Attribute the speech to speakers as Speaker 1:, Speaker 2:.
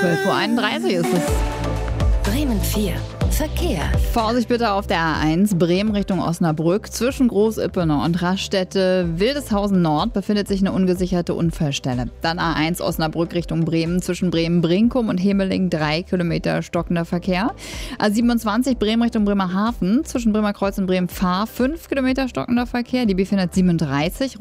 Speaker 1: 12:31 Uhr ist es.
Speaker 2: Bremen 4. Verkehr.
Speaker 1: Vorsicht bitte auf der A1 Bremen Richtung Osnabrück. Zwischen Groß-Ippenau und Raststätte Wildeshausen Nord befindet sich eine ungesicherte Unfallstelle. Dann A1 Osnabrück Richtung Bremen. Zwischen Bremen-Brinkum und Hemeling 3 Kilometer stockender Verkehr. A27 Bremen Richtung Bremerhaven. Zwischen Bremerkreuz und Bremen-Fahr 5 Kilometer stockender Verkehr. Die B437